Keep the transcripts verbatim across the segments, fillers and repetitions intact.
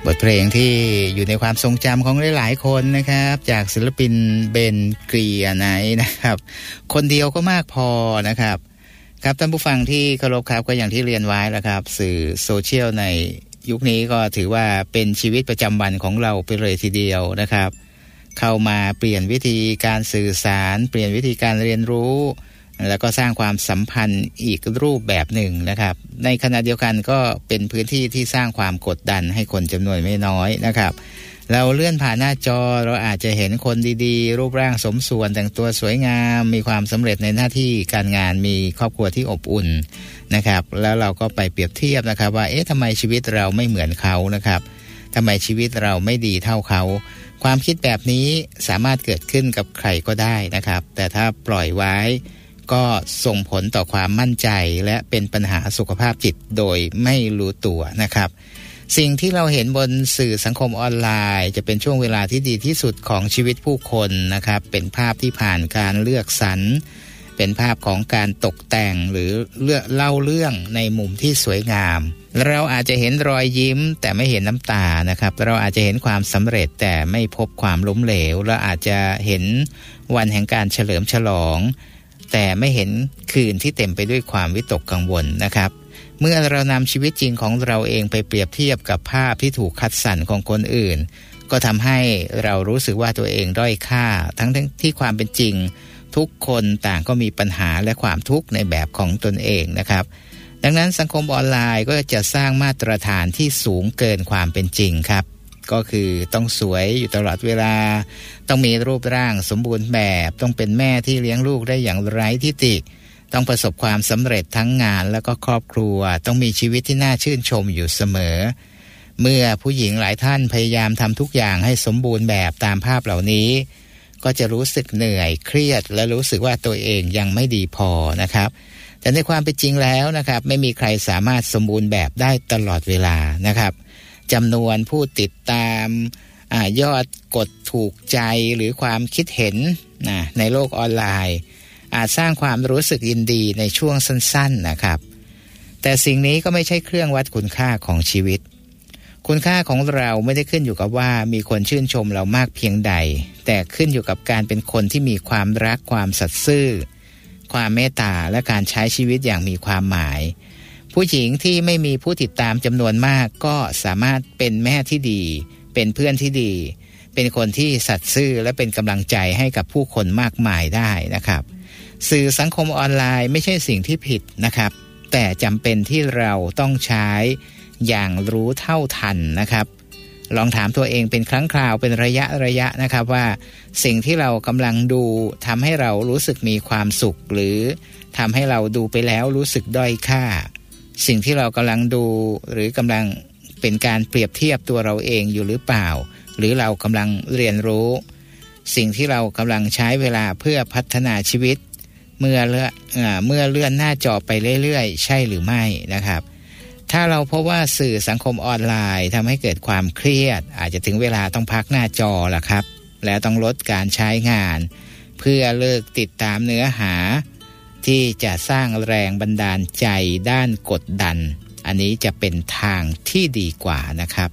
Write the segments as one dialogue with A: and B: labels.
A: บทเพลงที่อยู่ในความทรงจำของหลายๆคนนะครับจากศิลปินเบนเกรียไนท์นะครับคนเดียวก็มากพอนะครับครับท่านผู้ฟังที่เคารพครับก็อย่างที่เรียนไว้แล้วครับสื่อโซเชียลในยุคนี้ก็ถือว่าเป็นชีวิตประจำวันของเราไปเลยทีเดียวนะครับเข้ามาเปลี่ยนวิธีการสื่อสารเปลี่ยนวิธีการเรียนรู้แล้วก็สร้างความสัมพันธ์อีกรูปแบบหนึ่งนะครับในขณะเดียวกันก็เป็นพื้นที่ที่สร้างความกดดันให้คนจำนวนไม่น้อยนะครับเราเลื่อนผ่านหน้าจอเราอาจจะเห็นคนดีๆรูปร่างสมส่วนแต่งตัวสวยงามมีความสำเร็จในหน้าที่การงานมีครอบครัวที่อบอุ่นนะครับแล้วเราก็ไปเปรียบเทียบนะครับว่าเอ๊ะทำไมชีวิตเราไม่เหมือนเขานะครับทำไมชีวิตเราไม่ดีเท่าเขาความคิดแบบนี้สามารถเกิดขึ้นกับใครก็ได้นะครับแต่ถ้าปล่อยไว้ก็ส่งผลต่อความมั่นใจและเป็นปัญหาสุขภาพจิตโดยไม่รู้ตัวนะครับสิ่งที่เราเห็นบนสื่อสังคมออนไลน์จะเป็นช่วงเวลาที่ดีที่สุดของชีวิตผู้คนนะครับเป็นภาพที่ผ่านการเลือกสรรเป็นภาพของการตกแต่งหรือเลือกเล่าเรื่องในมุมที่สวยงามเราอาจจะเห็นรอยยิ้มแต่ไม่เห็นน้ำตานะครับเราอาจจะเห็นความสำเร็จแต่ไม่พบความล้มเหลวเราอาจจะเห็นวันแห่งการเฉลิมฉลองแต่ไม่เห็นคืนที่เต็มไปด้วยความวิตกกังวลนะครับเมื่อเรานำชีวิตจริงของเราเองไปเปรียบเทียบกับภาพที่ถูกคัดสรรของคนอื่นก็ทำให้เรารู้สึกว่าตัวเองด้อยค่าทั้งที่ความเป็นจริงทุกคนต่างก็มีปัญหาและความทุกข์ในแบบของตนเองนะครับดังนั้นสังคมออนไลน์ก็จะสร้างมาตรฐานที่สูงเกินความเป็นจริงครับก็คือต้องสวยอยู่ตลอดเวลาต้องมีรูปร่างสมบูรณ์แบบต้องเป็นแม่ที่เลี้ยงลูกได้อย่างไร้ทิฏฐิต้องประสบความสำเร็จทั้งงานแล้วก็ครอบครัวต้องมีชีวิตที่น่าชื่นชมอยู่เสมอเมื่อผู้หญิงหลายท่านพยายามทำทุกอย่างให้สมบูรณ์แบบตามภาพเหล่านี้ก็จะรู้สึกเหนื่อยเครียดและรู้สึกว่าตัวเองยังไม่ดีพอนะครับแต่ในความเป็นจริงแล้วนะครับไม่มีใครสามารถสมบูรณ์แบบได้ตลอดเวลานะครับจำนวนผู้ติดตามอ่ายอดกดถูกใจหรือความคิดเห็นนะในโลกออนไลน์อาจสร้างความรู้สึกยินดีในช่วงสั้นๆนะครับแต่สิ่งนี้ก็ไม่ใช่เครื่องวัดคุณค่าของชีวิตคุณค่าของเราไม่ได้ขึ้นอยู่กับว่ามีคนชื่นชมเรามากเพียงใดแต่ขึ้นอยู่กับการเป็นคนที่มีความรักความสัตย์ซื่อความเมตตาและการใช้ชีวิตอย่างมีความหมายผู้หญิงที่ไม่มีผู้ติดตามจำนวนมากก็สามารถเป็นแม่ที่ดีเป็นเพื่อนที่ดีเป็นคนที่สัตย์ซื่อและเป็นกำลังใจให้กับผู้คนมากมายได้นะครับสื่อสังคมออนไลน์ไม่ใช่สิ่งที่ผิดนะครับแต่จำเป็นที่เราต้องใช้อย่างรู้เท่าทันนะครับลองถามตัวเองเป็นครั้งคราวเป็นระยะระยะนะครับว่าสิ่งที่เรากำลังดูทำให้เรารู้สึกมีความสุขหรือทำให้เราดูไปแล้วรู้สึกด้อยค่าสิ่งที่เรากำลังดูหรือกำลังเป็นการเปรียบเทียบตัวเราเองอยู่หรือเปล่าหรือเรากำลังเรียนรู้สิ่งที่เรากำลังใช้เวลาเพื่อพัฒนาชีวิตเมื่อเลื่อนเมื่อเลื่อนหน้าจอไปเรื่อยๆใช่หรือไม่นะครับถ้าเราพบว่าสื่อสังคมออนไลน์ทำให้เกิดความเครียดอาจจะถึงเวลาต้องพักหน้าจอล่ะครับและต้องลดการใช้งานเพื่อเลิกติดตามเนื้อหาที่จะสร้างแรงบันดาลใจด้านกดดันอันนี้จะเป็นทางที่ดีกว่านะครับ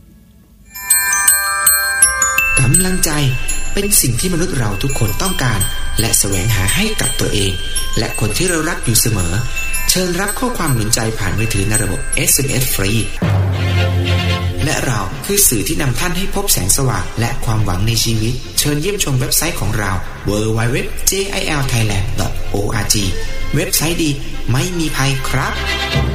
B: กำลังใจเป็นสิ่งที่มนุษย์เราทุกคนต้องการและแสวงหาให้กับตัวเองและคนที่เรารักอยู่เสมอเชิญรับข้อความหนุนใจผ่านมือถือในระบบ เอส เอ็ม เอส ฟรีและเราคือสื่อที่นำท่านให้พบแสงสว่างและความหวังในชีวิตเชิญเยี่ยมชมเว็บไซต์ของเรา ดับเบิลยู ดับเบิลยู ดับเบิลยู ดอท เจ ไอ แอล ไทยแลนด์ ดอท โอ อาร์ จี เว็บไซต์ดีไม่มีภัยครับ